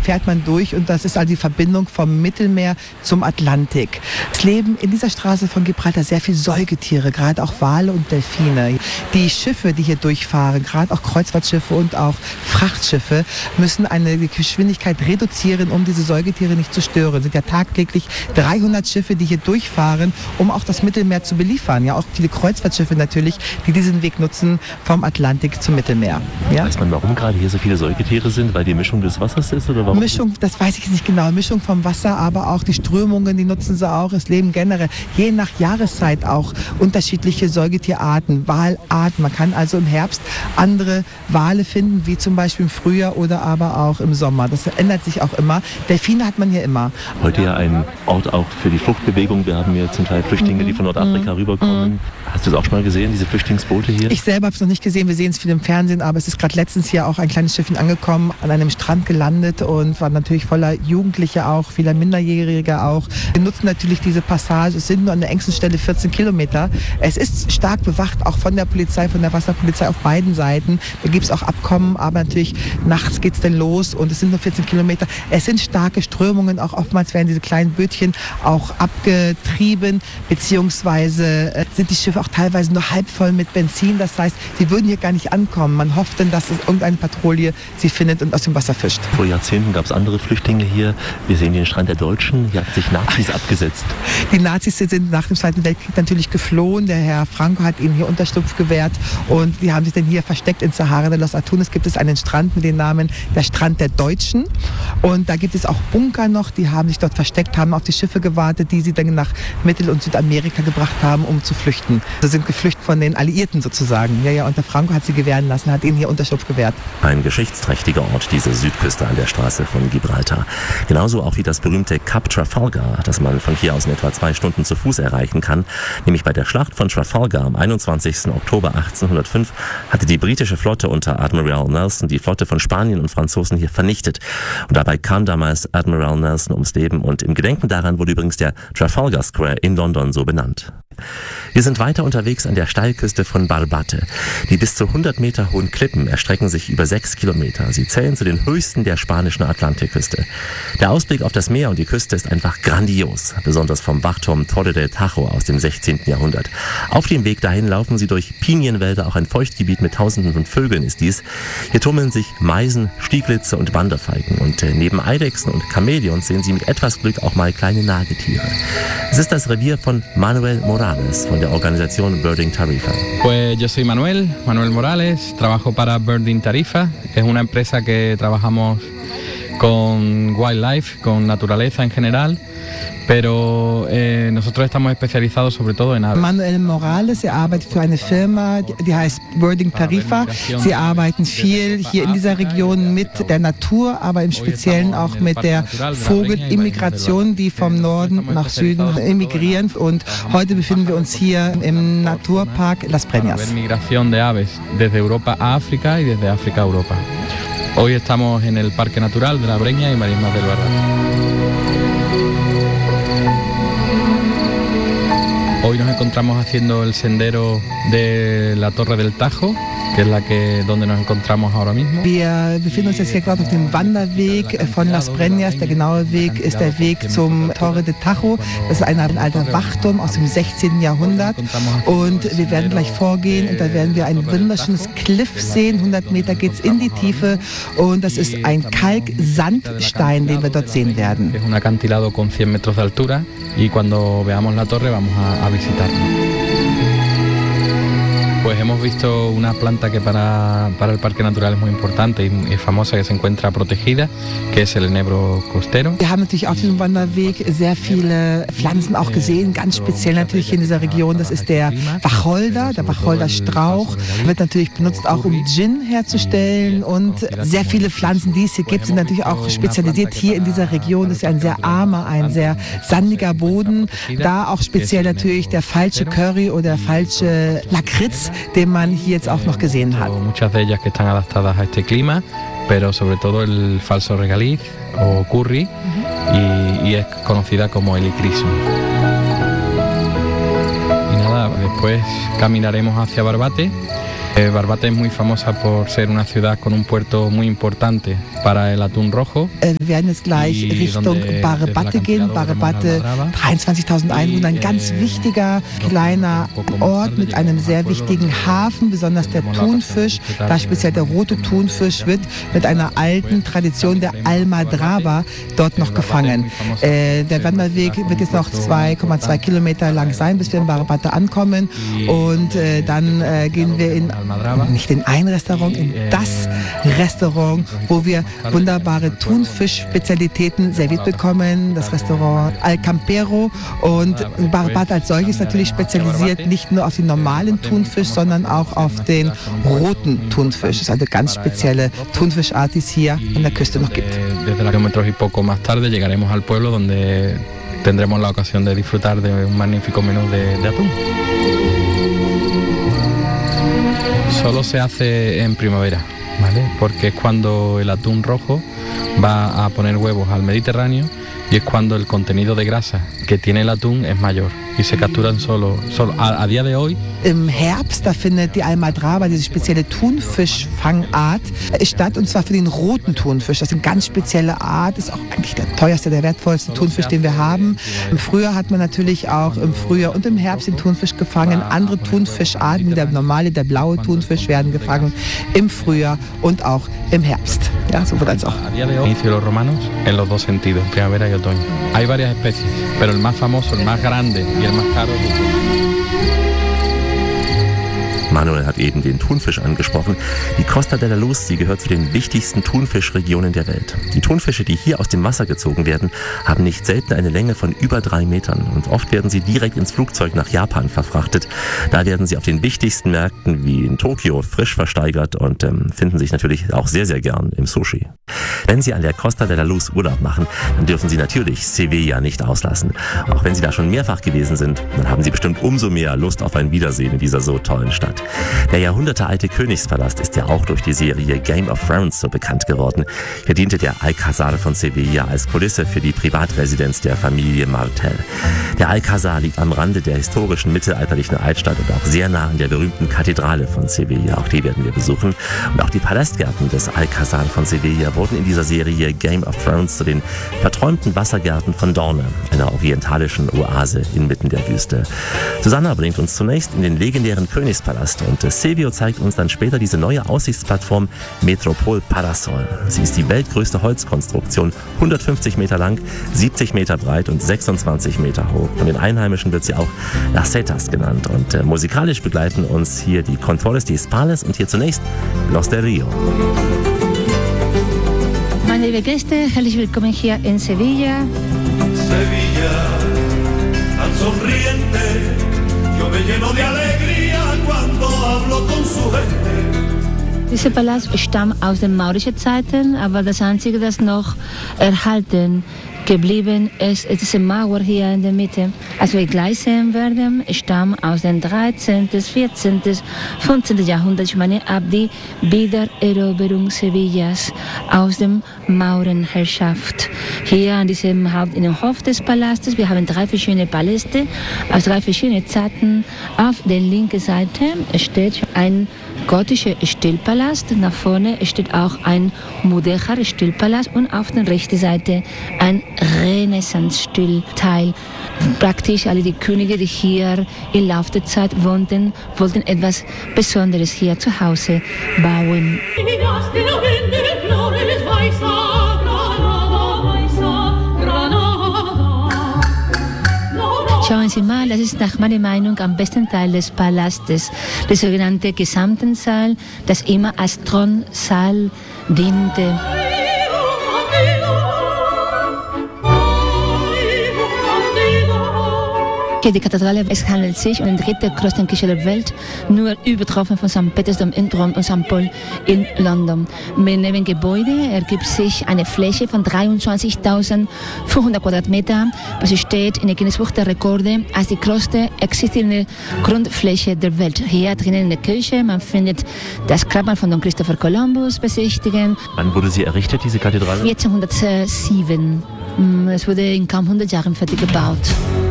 fährt man durch und das ist also die Verbindung vom Mittelmeer zum Atlantik. Es leben in dieser Straße von Gibraltar sehr viele Säugetiere, gerade auch Wale und Delfine. Die Schiffe, die hier durchfahren, gerade auch Kreuzfahrtschiffe und auch Frachtschiffe, müssen eine Geschwindigkeit reduzieren, um diese Säugetiere nicht zu stören. Es sind ja tagtäglich 300 Schiffe, die hier durchfahren, um auch das Mittelmeer zu beliefern. Ja, auch viele Kreuzfahrtschiffe natürlich, die diesen Weg nutzen vom Atlantik zum Mittelmeer. Ja? Weiß man, warum gerade hier so viele Säugetiere sind? Weil die Mischung des Wassers ist oder warum? Mischung, das weiß ich nicht genau. Mischung vom Wasser, aber auch die Strömungen, die nutzen sie auch. Es leben generell je nach Jahreszeit auch unterschiedliche Säugetierarten, Walarten. Man kann also im Herbst andere Wale finden, wie zum Beispiel im Frühjahr oder aber auch im Sommer. Das ändert sich auch immer. Delfine hat man hier immer. Heute ja ein Ort auch für die Fluchtbewegung. Wir haben hier zum Teil Flüchtlinge, die von Nordafrika rüberkommen. Hast du das auch schon mal gesehen, diese Flüchtlingsboote hier? Ich selber habe es noch nicht gesehen. Wir sehen es viel im Fernsehen, aber es ist gerade letztens hier auch ein kleines Schiffchen angekommen, an einem Strand gelandet und war natürlich voller Jugendliche auch, vieler Minderjährige auch. Wir nutzen natürlich diese Passage. Es sind nur an der engsten Stelle 14 Kilometer. Es ist stark bewacht, auch von der Polizei, von der Wasserpolizei auf beiden Seiten. Da gibt es auch Abkommen, aber natürlich nachts geht es dann los und es sind nur 14 Kilometer. Es sind starke Strömungen, auch oftmals werden diese kleinen Bötchen auch abgetrieben, beziehungsweise sind die Schiffe auch teilweise nur halb voll mit Benzin. Das heißt, sie würden hier gar nicht ankommen. Man hofft dann, dass es irgendeine Patrouille sie findet und aus dem Wasser fischt. Vor Jahrzehnten gab es andere Flüchtlinge hier. Wir sehen den Strand der Deutschen. Hier hat sich Nazis abgesetzt. Die Nazis sind nach dem Zweiten Weltkrieg natürlich geflohen. Der Herr Franco hat ihnen hier Unterschlupf gewährt und die haben sich dann hier versteckt in Sahara de los Atunes. Gibt es einen Strand mit dem Namen der Strand der Deutschen und da gibt es auch Bunker noch, die haben sich dort versteckt, haben auf die Schiffe gewartet, die sie dann nach Mittel- und Südamerika gebracht haben, um zu flüchten. Sie sind geflüchtet von den Alliierten sozusagen. Ja, und der Franco hat sie gewähren lassen, hat ihnen hier Unterschlupf gewährt. Ein geschichtsträchtiger Ort, diese Südküste an der Straße von Gibraltar. Genauso auch wie das berühmte Kap Trafalgar, das man von hier aus in etwa 2 Stunden zu Fuß erreichen kann. Nämlich bei der Schlacht von Trafalgar am 21. Oktober 1805 hatte die britische Flotte unter Admiral Nelson die Flotte von Spaniern und Franzosen hier vernichtet. Und dabei kam damals Admiral Nelson ums Leben und im Gedenken daran wurde übrigens der Trafalgar Square in London so benannt. Wir sind weiter unterwegs an der Steilküste von Barbate. Die bis zu 100 Meter hohen Klippen erstrecken sich über 6 Kilometer. Sie zählen zu den höchsten der spanischen Atlantikküste. Der Ausblick auf das Meer und die Küste ist einfach grandios, besonders vom Wachturm Torre del Tajo aus dem 16. Jahrhundert. Auf dem Weg dahin laufen sie durch Pinienwälder, auch ein Feuchtgebiet mit Tausenden von Vögeln ist dies. Hier tummeln sich Meisen, Stieglitze und Wanderfalken und neben Eidechsen und Chamäleons sehen Sie mit etwas Glück auch mal kleine Nagetiere. Es ist das Revier von Manuel Morales von der Organisation Birding Tarifa. Pues yo soy Manuel Morales, trabajo para Birding Tarifa, es una empresa que trabajamos con wildlife, con naturaleza en general. Pero nosotros estamos especializados sobre todo en aves. Manuel Morales, er arbeitet für eine Firma, die heißt Birding Tarifa. Sie arbeiten viel hier in dieser Region mit der Natur, aber im Speziellen auch mit der Vogelimmigration, die vom Norden nach Süden emigrieren. Und heute befinden wir uns hier im Naturpark Las Breñas. Migración de aves desde Europa a África y desde África a Europa. Hoy estamos en el Parque Natural de La Breña y Marismas del Barranco. Hoy nos encontramos haciendo el sendero de la Torre del Tajo, que es donde nos encontramos ahora mismo. Wir befinden uns jetzt hier gerade auf dem Wanderweg von Las Breñas. Der genaue Weg ist der Weg zum Torre del Tajo. Das ist ein alter Wachturm aus dem 16. Jahrhundert. Und wir werden gleich vorgehen und da werden wir ein wunderschönes Cliff sehen. 100 Meter geht es in die Tiefe und das ist ein Kalksandstein, den wir dort sehen werden. Es un acantilado con 100 metros de altura y cuando veamos la torre vamos a visitarlo. Pues hemos visto una planta que para el Parque Natural es muy importante y es famosa, que se encuentra protegida, que es el enebro costero. Wir haben natürlich auf diesem Wanderweg sehr viele Pflanzen auch gesehen, ganz speziell natürlich in dieser Region. Das ist der Wacholder, der Wacholderstrauch. Wird natürlich benutzt auch, um Gin herzustellen und sehr viele Pflanzen, die es hier gibt, sind natürlich auch spezialisiert hier in dieser Region. Das ist ein sehr armer, ein sehr sandiger Boden. Da auch speziell natürlich der falsche Curry oder der falsche Lakritz, den man hier jetzt auch noch gesehen hat. Muchas de ellas que están adaptadas a este clima, pero sobre todo el falso regaliz o curry y es conocida como helichrysum. Y nada, después caminaremos hacia Barbate. Barbate es muy famosa por ser una ciudad con un puerto muy importante para el atún rojo. Wir werden jetzt gleich Richtung Barbate gehen. Barbate, 23.000 Einwohner, ein ganz wichtiger kleiner Ort mit einem sehr wichtigen Hafen, besonders der Thunfisch, da speziell der rote Thunfisch wird mit einer alten Tradition der Almadraba dort noch gefangen. Der Wanderweg wird jetzt noch 2,2 Kilometer lang sein, bis wir in Barbate ankommen und dann gehen wir nicht in ein Restaurant, in das Restaurant, wo wir wunderbare Thunfisch-Spezialitäten serviert bekommen, das Restaurant Al Campero. Und Barbate als solches natürlich spezialisiert nicht nur auf den normalen Thunfisch, sondern auch auf den roten Thunfisch. Das ist eine ganz spezielle Thunfischart, die es hier an der Küste noch gibt. Kilómetros y poco más tarde llegaremos al pueblo donde tendremos la ocasión de disfrutar de un magnífico menú de atún. Solo se hace en primavera, ¿vale? Porque es cuando el atún rojo va a poner huevos al Mediterráneo y es cuando el contenido de grasa que tiene el atún es mayor y se capturan solo a día de hoy. Im Herbst, da findet die Almadraba, diese spezielle Thunfischfangart, statt, und zwar für den roten Thunfisch. Das ist eine ganz spezielle Art, ist auch eigentlich der teuerste, der wertvollste Thunfisch, den wir haben. Im Frühjahr hat man natürlich auch im Frühjahr und im Herbst den Thunfisch gefangen. Andere Thunfischarten, wie der normale, der blaue Thunfisch, werden gefangen im Frühjahr und auch im Herbst. Ja, so wird das auch. A día de hoy, inicio los romanos en los dos sentidos, primavera y otoño. Hay varias especies, pero el más famoso, el más grande y el más caro es el Manuel hat eben den Thunfisch angesprochen. Die Costa de la Luz, sie gehört zu den wichtigsten Thunfischregionen der Welt. Die Thunfische, die hier aus dem Wasser gezogen werden, haben nicht selten eine Länge von über 3 Metern. Und oft werden sie direkt ins Flugzeug nach Japan verfrachtet. Da werden sie auf den wichtigsten Märkten wie in Tokio frisch versteigert und finden sich natürlich auch sehr, sehr gern im Sushi. Wenn Sie an der Costa de la Luz Urlaub machen, dann dürfen Sie natürlich Sevilla nicht auslassen. Auch wenn Sie da schon mehrfach gewesen sind, dann haben Sie bestimmt umso mehr Lust auf ein Wiedersehen in dieser so tollen Stadt. Der jahrhundertealte Königspalast ist ja auch durch die Serie Game of Thrones so bekannt geworden. Hier diente der Alcázar von Sevilla als Kulisse für die Privatresidenz der Familie Martel. Der Alcázar liegt am Rande der historischen mittelalterlichen Altstadt und auch sehr nah an der berühmten Kathedrale von Sevilla. Auch die werden wir besuchen. Und auch die Palastgärten des Alcázar von Sevilla wurden in dieser Serie Game of Thrones zu den verträumten Wassergärten von Dorne, einer orientalischen Oase inmitten der Wüste. Susanna bringt uns zunächst in den legendären Königspalast und Silvio zeigt uns dann später diese neue Aussichtsplattform Metropol Parasol. Sie ist die weltgrößte Holzkonstruktion, 150 Meter lang, 70 Meter breit und 26 Meter hoch. Von den Einheimischen wird sie auch Las Setas genannt und musikalisch begleiten uns hier die Contores de Hispales und hier zunächst Los del Rio. Meine lieben Gäste, herzlich willkommen hier in Sevilla. Sevilla, tan sonriente, yo me lleno de alegría cuando hablo con su gente. Dieser Palast stammt aus den maurischen Zeiten, aber das Einzige, das noch erhalten geblieben ist, ist diese Mauer hier in der Mitte. Als wir gleich sehen werden, stammt aus dem 13., 14., 15. Jahrhundert, ich meine, ab die Wiedereroberung Sevillas aus dem Maurenherrschaft. Hier an diesem Hauptinnenhof des Palastes, wir haben 3 verschiedene Paläste aus 3 verschiedenen Zeiten. Auf der linken Seite steht ein gotischer Stilpalast, nach vorne steht auch ein Mudéjar Stilpalast und auf der rechten Seite ein Renaissance-Stilteil. Praktisch alle die Könige, die hier im Laufe der Zeit wohnten, wollten etwas Besonderes hier zu Hause bauen. Schauen Sie mal, das ist nach meiner Meinung am besten Teil des Palastes, der sogenannte Gesamtensaal, das immer als Thronsaal diente. Die Kathedrale, es handelt sich um die 3. größte Kirche der Welt, nur übertroffen von St. Petersdom in Rom und St. Paul in London. Mit dem Gebäude ergibt sich eine Fläche von 23.500 Quadratmeter, was steht in der Guinness-Buch der Rekorde als die größte existierende Grundfläche der Welt. Hier drinnen in der Kirche, man findet das Grabmal von Don Christopher Columbus besichtigen. Wann wurde sie errichtet, diese Kathedrale? 1407. Es wurde in kaum 100 Jahren fertig gebaut.